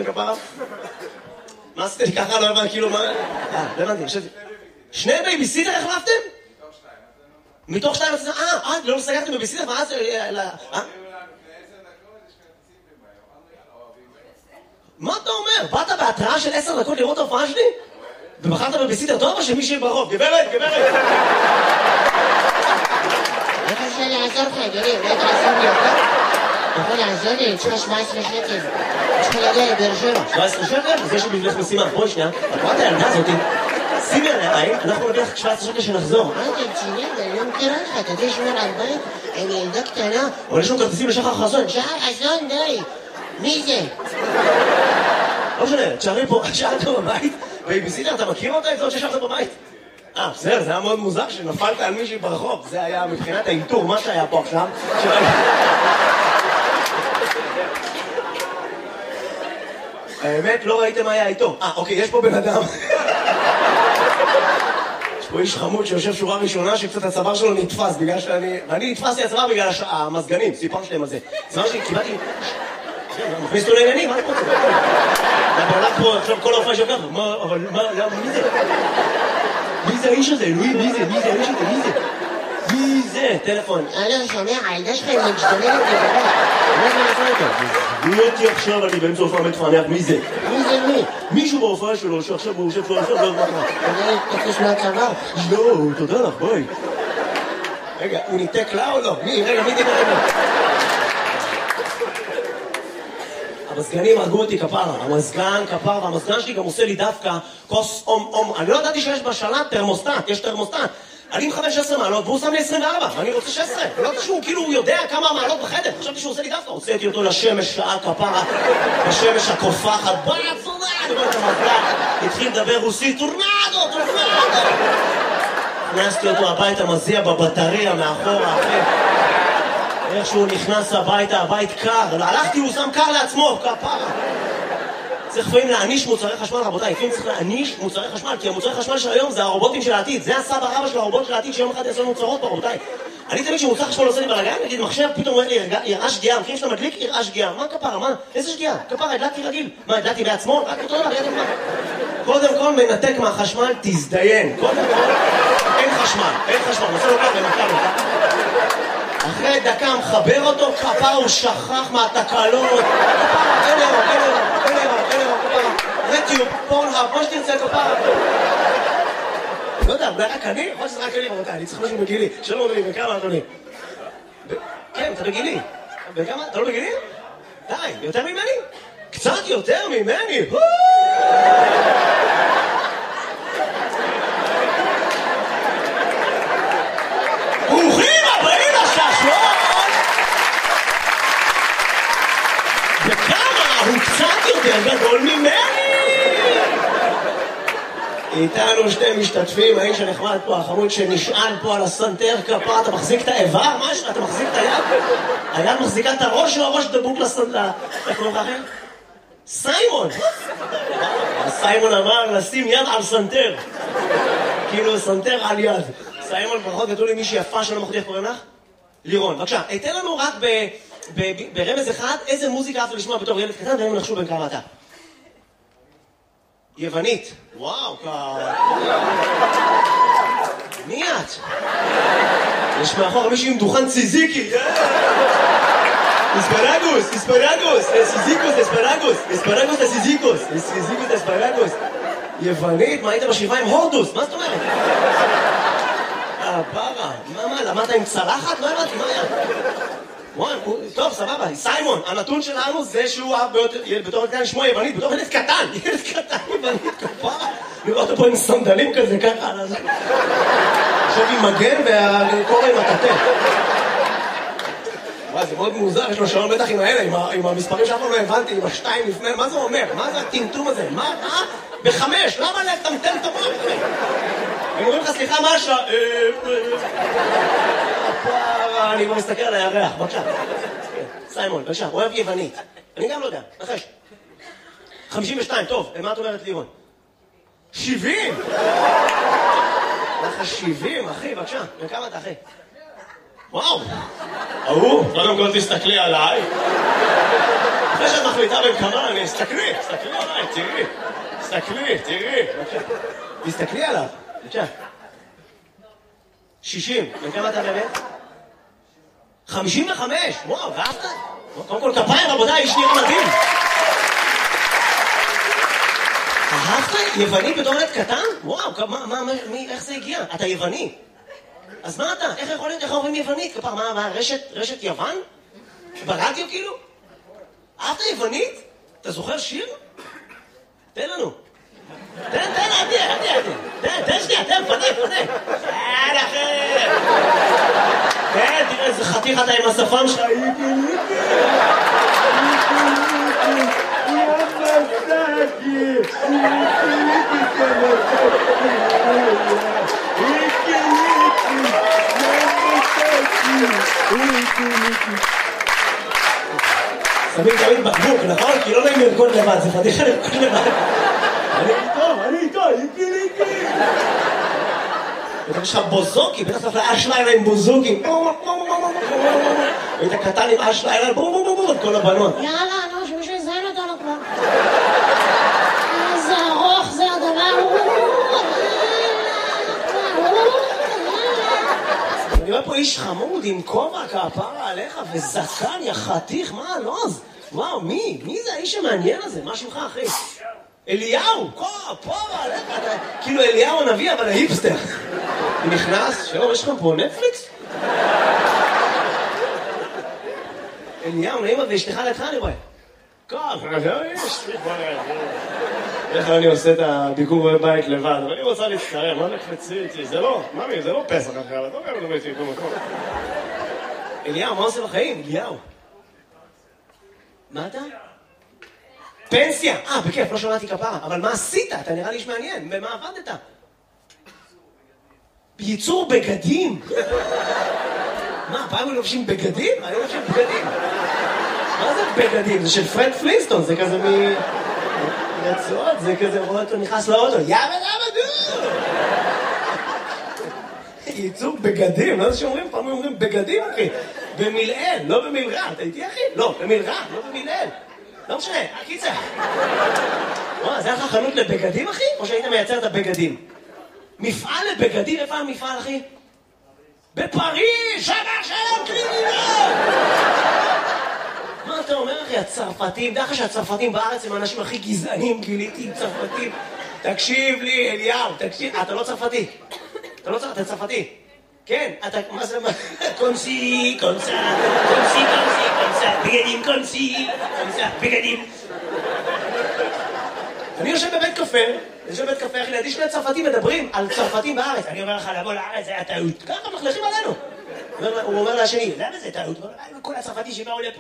כפרה? מה עשיתם לי ככה? לא הבנתי, כאילו מה... לא הבנתי, חשבתי. שני בייביסיטר החלפתם? מתוך שתיים? לא סגרתם בייביסיטר? ואז... מה אתה אומר? באת בהתראה של 10 דקות לראות ההופעה שלי? ובחרת בבייביסיטר טוב או שמישהי ברוב? גברת! איך אפשר לעזור לך, אדוני? אולי תעזור לי אותה? אתה יכול לעזור לי? אני צריכה 17 שקל. צריכה להגיע לבאר שבע. 17 שקל? אז יש לי בשבילך משימה. בואי שנייה. את רואה את הילדה הזאתי? שימי עליה עין, אנחנו נביא לך 17 שקל שנחזור. מה אתה רציני? אני לא מכירה לך. אתה יודע לשמור על בית? אני ילדה קטנה. אבל יש לנו כרטיסים לשחר חסון. שחר חסון, די. מי זה? לא משנה, תשארי פה, שאלת בבית, בייביסיטר, אתה מכיר אותה? את זאת ששארת בבית? בסדר, זה היה מאוד מוזר שנפלת על מישהי ברחוב. זה היה מבחינת האיתור, מה שהיה פה עכשיו. האמת, לא ראיתם מה היה איתו. אוקיי, יש פה בן אדם. יש פה איש חמוד שיושב שורה ראשונה שקצת הצוואר שלו נתפס בגלל ואני נתפסתי הצוואר בגלל המזגנים, סיפרתם על זה. זה מה שקיבלתי... מכניס אותו לעניינים, מה אתה רוצה? בעולם פה, עכשיו כל ההופעה שלך, אבל מה, מי זה? מי זה האיש הזה? אלוהים, מי זה? מי זה האיש הזה? מי זה? מי זה? טלפון. לא, שומע, הילדה שלך היא משתוללת לבנות. מה זה לעשות אותה? מי אותי עכשיו, אני באמצע הופעה מתפענח, מי זה? מי זה מי? מישהו בהופעה שלו, שעכשיו הוא יושב פה, עכשיו לא מה. אתה תקוש מהצבא? לא, תודה לך, ביי. רגע, הוא ניתק לה או לא? רגע, מי דיבר רגע? המזגנים הרגו אותי כפרה, המזגן כפרה, והמזגן שלי גם עושה לי דווקא כוס אום. אני לא ידעתי שיש בשלט תרמוסטט, יש תרמוסטט. אני מכוון 16 מעלות והוא שם לי 24, ואני רוצה 16. לא יודעת שהוא כאילו הוא יודע כמה מעלות בחדר, חשבתי שהוא עושה לי דווקא, הוצאתי אותו לשמש שעה כפרה, בשמש הקופחת, התחיל לדבר רוסית, טורנדו. הכנסתי אותו הביתה, מזיע בבטריה מאחורה, אחי. איך שהוא נכנס הביתה, הבית קר, הלכתי, הוא שם קר לעצמו, כפרה. צריך לפעמים להעניש מוצרי חשמל, רבותיי, לפעמים צריך להעניש מוצרי חשמל, כי המוצרי חשמל של היום זה הרובוטים של העתיד, זה הסבא רבא של הרובוט של העתיד שיום אחד יעשו מוצרות פה, רבותיי. אני תמיד שמוצר חשמל עושה לי בלגן, נגיד מחשב פתאום אומר לי, יראה שגיאה, מכירים שאתה מדליק, יראה שגיאה, מה כפרה, מה? איזה שגיאה? כפרה, הדלקתי רגיל, מה, הדלקתי בעצמו? רק אותו דבר, ידע מה? קודם כל מנתק מהחשמל, תזדיין, קודם כל, אין חשמל, נעשה לו ככה, נתקע לו. אחרי דקה מחבר אותו, כפרה הוא שכח מהתקלות, כפרה, אין אירו, כפרה, רטיוב, פורנהאב, מה שתרצה כפרה. לא יודע, רק אני? יכול שזה רק אני, רבותיי, אני צריך משהו בגילי. שלום אדוני, בכמה אדוני? כן, אתה בגילי. בכמה? אתה לא בגילי? די, יותר ממני? קצת יותר ממני? ברוכים הבאים לשעשועון! וכמה הוא קצת יותר גדול ממני! איתנו שתי משתתפים, האיש הנחמד פה, החמוד שנשען פה על הסנטר כפרה, אתה מחזיק את האיבר? משהו? אתה מחזיק את היד? היד מחזיקה את הראש או הראש דבוק לסנטר? איך קוראים לכם? סיימון! סיימון אמר לשים יד על סנטר. כאילו סנטר על יד. סיימון, ברכות גדול עם מישהי יפה שלא מחליט, קוראים לך? לירון, בבקשה, תן לנו רק ברמז אחד איזה מוזיקה אהבת לשמוע בתור ילד קטן, והם נחשו בין כמה אתה. יוונית. וואו, מי את? יש מאחור מישהו עם דוכן ציזיקי. אספרגוס, אספרגוס. יוונית, מה היית בשבעה עם הורדוס? מה זאת אומרת? פרה, מה, למדת עם צלחת? לא הבנתי, מה היה? טוב, סבבה, סיימון, הנתון שלנו זה שהוא בתור ילד קטן לשמוע יוונית, בתור ילד קטן יוונית, כפרה, לראות אותו עם סנדלים כזה ככה, עכשיו עם מגן והקורא עם הטטה. וואי, זה מאוד מוזר, יש לו שעון בטח עם האלה, עם המספרים שאף פעם לא הבנתי, עם השתיים לפני, מה זה אומר? מה זה הטמטום הזה? מה? בחמש, למה לטמטם את המוח? הם אומרים לך, סליחה, מה השעה? אני כבר מסתכל על הירח, בבקשה. סיימון, בבקשה, אוהב יוונית. אני גם לא יודע, נחש. 52, טוב, מה את אומרת לירון? 70! לך 70, אחי, בבקשה. וכמה אתה, אחי? וואו. קודם כל תסתכלי עליי. אחרי שאת מחליטה בכמה, תסתכלי עליי, תראי. תסתכלי עליו. בבקשה. 60. וכמה אתה באמת? 55. וואו, ואהבת? קודם כל כפיים, רבותיי, איש נראה מדהים. אהבת? יווני בתור ילד קטן? וואו, איך זה הגיע? אתה יווני. אז מה אתה? איך יכול להיות? איך אומרים יוונית? כפר, מה, רשת יוון? ברדיו כאילו? אהבת יוונית? אתה זוכר שיר? תן לנו. תן, תן שנייה, תן, פנה. אין אחר. כן, תראה איזה חתיך אתה עם השפם שלך. שמים תמיד בקבוק, נכון? כי לא נעים לרקוד לבד, זה פתיחה לרקוד לבד. אני איתו, איקי. יש לך בוזוקי, בטח צריך לאש לילה עם בוזוקים. היית קטן עם אש לילה, את כל הבנות. יאללה, נו, שמישהו יזיין אותנו כבר. איזה ארוך זה הדבר. אני רואה פה איש חמוד עם כובע כפרה עליך וזקן יחתיך, מה הלוז? וואו, מי זה האיש המעניין הזה? מה שמך, אחי? אליהו, כפרה עליך, כאילו אליהו הנביא, אבל ההיפסטר. הוא נכנס, שלום, יש לך פה נטפליקס? אליהו, נעים ואשתך לידך, אני רואה. איך אני עושה את הביקור בבית לבד, אבל אני רוצה להצטרם, מה נקפצי איתי? זה לא, ממי, זה לא פסח אחר, אתה אומר, נביא איתי במקום. אליהו, מה עושה בחיים? אליהו. מה אתה? פנסיה! בכיף, לא שמעתי כפרה, אבל מה עשית? אתה נראה לי שמעניין, במה עבדת? בייצור בגדים? מה, פעם הם לובשים בגדים? אני לובשים בגדים. מה זה בגדים? זה של פרד פלינסטון, זה כזה רצועות, זה כזה רואה אותו נכנס לאוטו, יאבא דו! ייצור בגדים, לא זה שאומרים, פעם אומרים בגדים, אחי. במילאל, לא במילרע, אתה איתי, אחי? לא, במילרע, לא במילאל. לא משנה, הקיצה. וואו, זה היה לך חנות לבגדים, אחי? או שהיית מייצר את הבגדים? מפעל לבגדים, איפה המפעל, אחי? בפריז, שלום, קרימינל! מה אתה אומר, אחי? הצרפתים, דרך שהצרפתים בארץ הם האנשים הכי גזענים, גיליתי עם צרפתים. תקשיב לי, אליהו, תקשיב. אתה לא צרפתי. אתה צרפתי. כן, אתה, מה זה, קונסי, בגדים, קונסי, בגדים. אני יושב בבית קפה, אחי, לידי שני צרפתים מדברים על צרפתים בארץ. אני אומר לך, לבוא לארץ זה היה טעות. ככה מחלכים עלינו. הוא אומר לשני, למה זה טעות? כל הצרפתי שבאו לפה.